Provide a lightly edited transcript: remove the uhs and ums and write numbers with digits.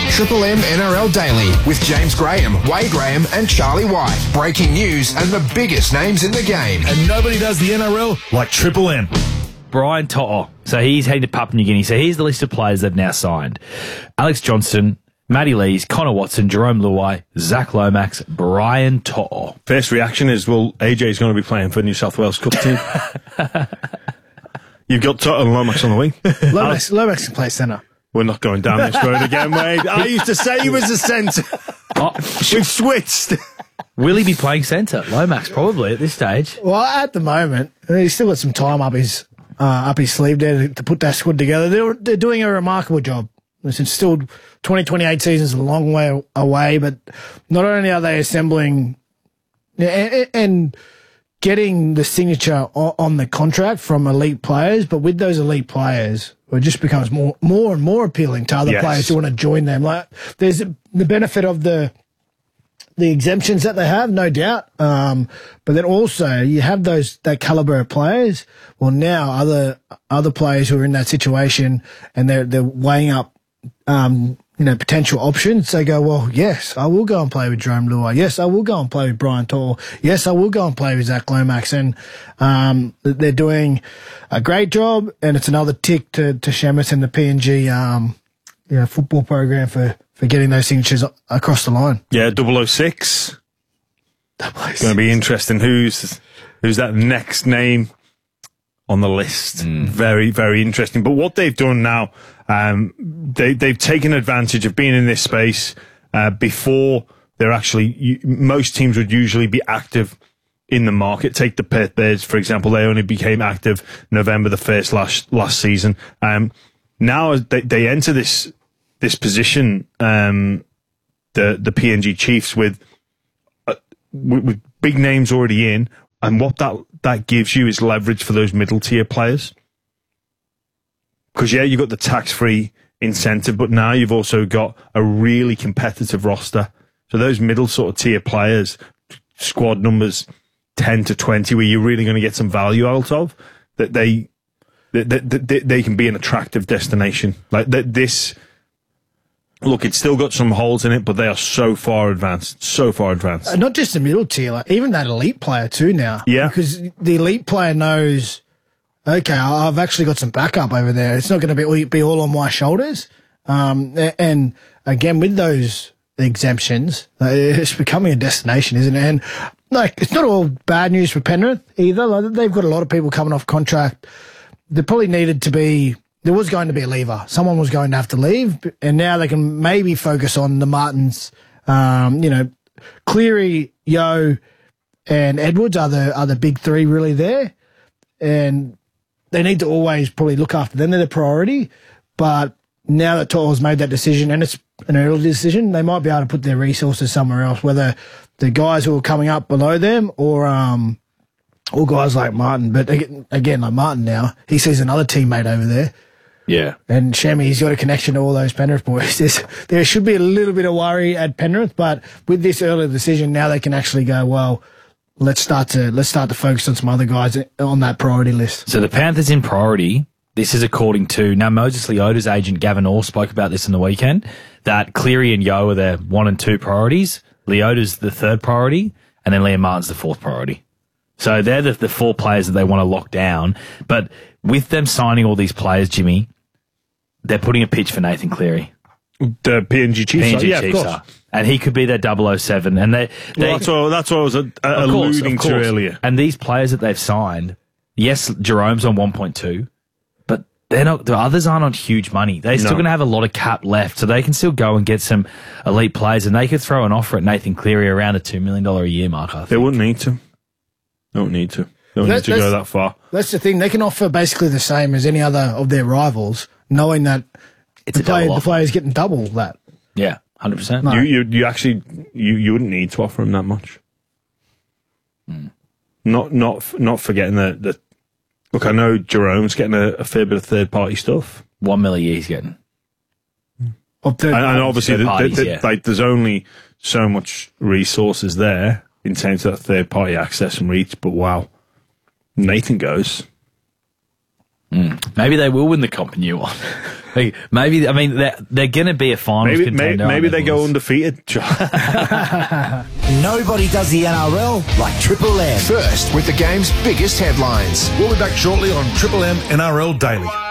Triple M NRL Daily with James Graham, Wade Graham and Charlie White. Breaking news and the biggest names in the game. And nobody does the NRL like Triple M. Brian To'o. So he's heading to Papua New Guinea. So here's the list of players they've now signed. Alex Johnston, Matty Lees, Connor Watson, Jerome Luai, Zach Lomax, Brian To'o. First reaction is, well, AJ's going to be playing for New South Wales Cup team. You've got To'o and Lomax on the wing. Lomax can play centre. We're not going down this road again, Wade. I used to say he was a centre. We've switched. Will he be playing centre? Lomax, probably, at this stage. Well, at the moment, he's still got some time up his sleeve there to put that squad together. They're doing a remarkable job. It's still 2028 season's a long way away, but not only are they assembling and getting the signature on the contract from elite players, but with those elite players, it just becomes more and more appealing to other players who want to join them. Like, there's the benefit of the exemptions that they have, no doubt. But then also you have that caliber of players. Well, now other players who are in that situation and they're weighing up, potential options. They go, well, yes, I will go and play with Jerome Luai. Yes, I will go and play with Brian To'o. Yes, I will go and play with Zach Lomax. And, they're doing a great job. And it's another tick to Shemus and the PNG, football program for getting those signatures across the line. Yeah, 006. It's going to be interesting. Who's that next name on the list? Very, very interesting. But what they've done now, they've taken advantage of being in this space before they're actually. Most teams would usually be active in the market. Take the Perth Bears, for example. They only became active November the 1st last season. Now they enter this position, the PNG Chiefs with big names already in, and what that gives you is leverage for those middle tier players. Because you got the tax-free incentive, but now you've also got a really competitive roster. So those middle sort of tier players, squad numbers 10 to 20, where you're really going to get some value out of, that they can be an attractive destination. Like this. Look, it's still got some holes in it, but they are so far advanced. Not just the middle tier, like even that elite player too now. Yeah. Because the elite player knows, okay, I've actually got some backup over there. It's not going to be all on my shoulders. And again, with those exemptions, it's becoming a destination, isn't it? And it's not all bad news for Penrith either. Like, they've got a lot of people coming off contract. There probably needed to be. There was going to be a leaver. Someone was going to have to leave, and now they can maybe focus on the Martins. Cleary, Yeo, and Edwards are the big three really there, and they need to always probably look after them. They're the priority, but now that To'o's made that decision, and it's an early decision, they might be able to put their resources somewhere else, whether the guys who are coming up below them or guys like Martin. But again, like Martin now, he sees another teammate over there. Yeah. And Shemi, he's got a connection to all those Penrith boys. There should be a little bit of worry at Penrith, but with this early decision, now they can actually go, well, let's start to focus on some other guys on that priority list. So the Panthers in priority, this is according to, now Moses Leota's agent Gavin Orr spoke about this on the weekend, that Cleary and Yeo are their 1 and 2 priorities, Leota's the 3rd priority, and then Liam Martin's the 4th priority. So they're the 4 players that they want to lock down. But with them signing all these players, Jimmy, they're putting a pitch for Nathan Cleary. The PNG Chiefs, Chiefs are. And he could be their 007. And that's what I was alluding to earlier. And these players that they've signed, yes, Jerome's on 1.2, but they're not. The others aren't on huge money. They're still going to have a lot of cap left, so they can still go and get some elite players, and they could throw an offer at Nathan Cleary around the $2 million a year mark. I think. They wouldn't need to. Don't need to go that far. That's the thing. They can offer basically the same as any other of their rivals, knowing that the player's getting double that. Yeah, 100%. No. You actually wouldn't need to offer him that much. Not forgetting that. Look, I know Jerome's getting a fair bit of third party stuff. $1 million a year he's getting. And obviously, there's only so much resources there in terms of that third party access and reach. But wow, Nathan goes. Maybe they will win the comp in year one. Maybe, I mean, they're going to be a finals contender. Maybe they go undefeated. Nobody does the NRL like Triple M. First with the game's biggest headlines. We'll be back shortly on Triple M NRL Daily.